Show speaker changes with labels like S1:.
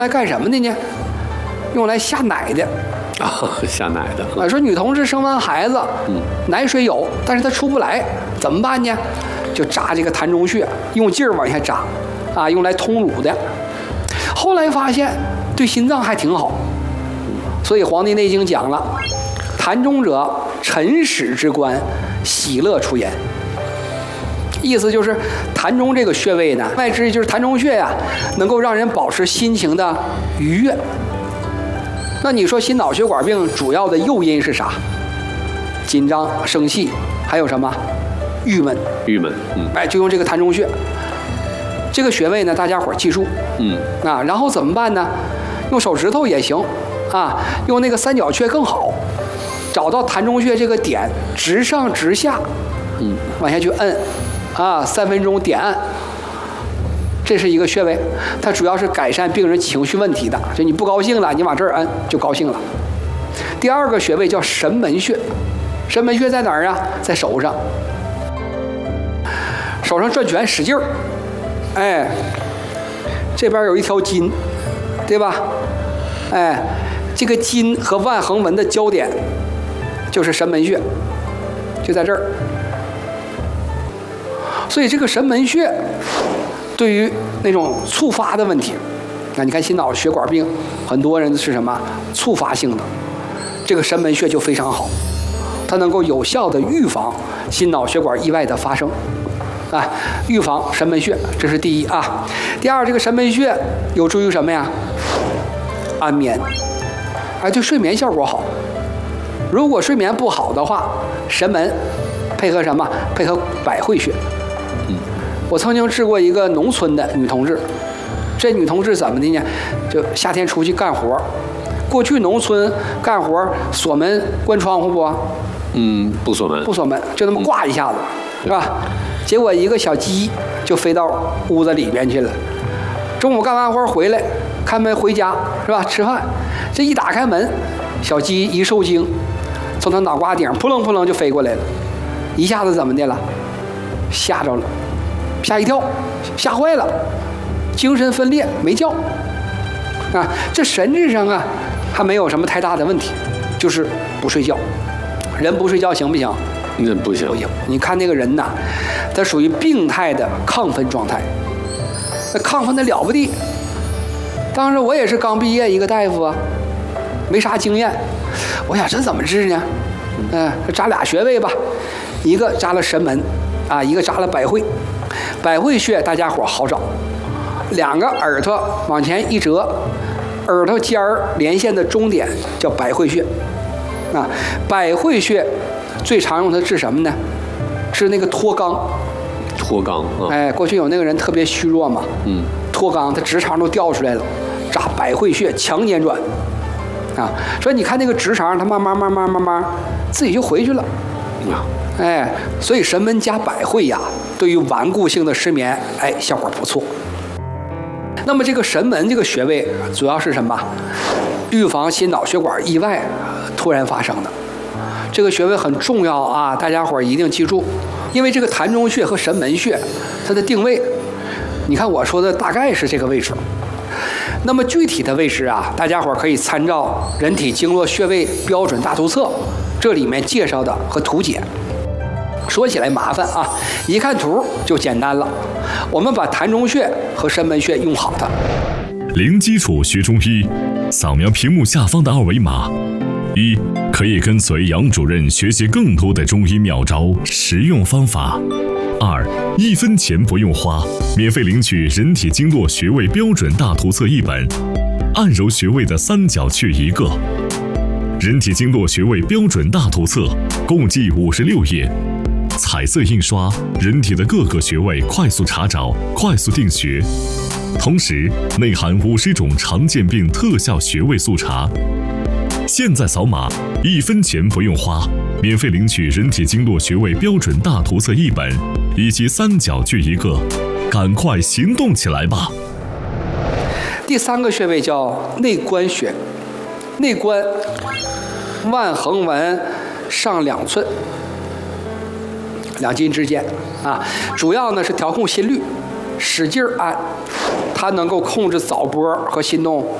S1: 来干什么的呢？用来下奶的。
S2: 下奶的。
S1: 说女同志生完孩子，奶水有，但是她出不来，怎么办呢？就扎这个膻中穴，用劲儿往下扎，用来通乳的。后来发现对心脏还挺好，所以《黄帝内经》讲了，膻中者，辰始之官，喜乐出焉。意思就是膻中这个穴位呢，外之就是膻中穴呀，能够让人保持心情的愉悦。那你说心脑血管病主要的诱因是啥？紧张、生气，还有什么？郁闷。
S2: 郁闷，
S1: 就用这个膻中穴。这个穴位呢，大家伙记住，然后怎么办呢？用手指头也行，用那个三角穴更好，找到膻中穴这个点，直上直下，往下去摁，3分钟点按。这是一个穴位，它主要是改善病人情绪问题的。就你不高兴了，你往这儿摁就高兴了。第二个穴位叫神门穴，神门穴在哪儿啊？在手上，手上转拳使劲儿，这边有一条筋，对吧？这个筋和腕横纹的交点就是神门穴，就在这儿。所以这个神门穴对于那种触发的问题，你看心脑血管病，很多人是什么触发性的，这个神门穴就非常好，它能够有效的预防心脑血管意外的发生，预防神门穴，这是第一啊。第二，这个神门穴有助于什么呀？安眠，对睡眠效果好。如果睡眠不好的话，神门配合什么？配合百会穴。我曾经治过一个农村的女同志，这女同志怎么的呢？就夏天出去干活，过去农村干活锁门关窗户不？
S2: 不锁门，
S1: 不锁门，就那么挂一下子，是吧？结果一个小鸡就飞到屋子里边去了。中午干完活回来，开门回家是吧？吃饭，这一打开门，小鸡一受惊，从他脑瓜顶扑棱扑棱就飞过来了，一下子怎么的了？吓着了。吓一跳，吓坏了，精神分裂，没觉这神智上还没有什么太大的问题，就是不睡觉。人不睡觉行不行？
S2: 那不行。
S1: 你看那个人呐，他属于病态的亢奋状态，那亢奋的了不地。当时我也是刚毕业一个大夫没啥经验，我想这怎么治呢？扎俩穴位吧，一个扎了神门一个扎了百会。百会穴大家伙好找，两个耳朵往前一折，耳朵尖儿连线的中点叫百会穴百会穴最常用它治什么呢？治那个脱肛。
S2: 脱肛
S1: 过去有那个人特别虚弱嘛，脱肛，他直肠都掉出来了，扎百会穴强捻转所以你看那个直肠，它慢慢自己就回去了所以神门加百会呀，对于顽固性的失眠，效果不错。那么这个神门这个穴位主要是什么？预防心脑血管意外突然发生的。这个穴位很重要大家伙一定记住，因为这个膻中穴和神门穴它的定位，你看我说的大概是这个位置。那么具体的位置大家伙可以参照《人体经络穴位标准大图册》，这里面介绍的和图解。说起来麻烦一看图就简单了。我们把膻中穴和神门穴用好它。
S3: 零基础学中医，扫描屏幕下方的二维码。一，可以跟随杨主任学习更多的中医妙招、实用方法。二，1分钱不用花，免费领取《人体经络穴位标准大图册》1本，按揉穴位的三角穴1个。《人体经络穴位标准大图册》共计56页。彩色印刷，人体的各个穴位快速查找、快速定穴，同时内含50种常见病特效穴位速查。现在扫码，1分钱不用花，免费领取《人体经络穴位标准大图册》1本，以及三角穴1个，赶快行动起来吧！
S1: 第三个穴位叫内关穴，内关，腕横纹上2寸。2筋之间主要呢是调控心率，使劲按， 它能够控制早搏和心动